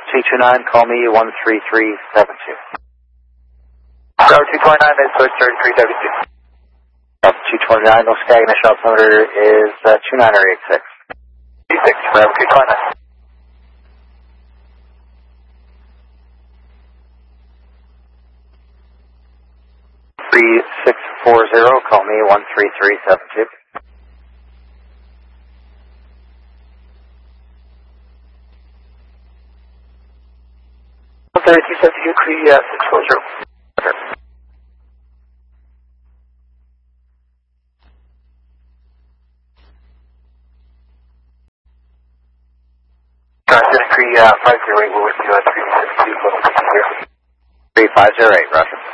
T29, call me 13372. Tower 229, that's Swiss 3372. T29, no sky ignition altimeter is 2986. 36, Bravo 229. 3640, call me 13372. Okay, 272, Cree 640. Cree 508, we're with you at 372, level 6 here. 3508, Roger.